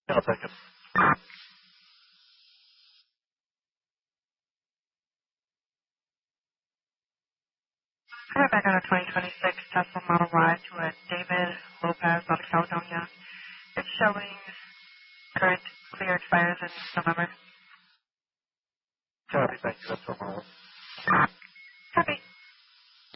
I'll take it. Coming back on a 2026 Tesla Model Y to a David Lopez out of Caledonia. It's showing current clear expires in November. Copy, thank you. That's all. Copy.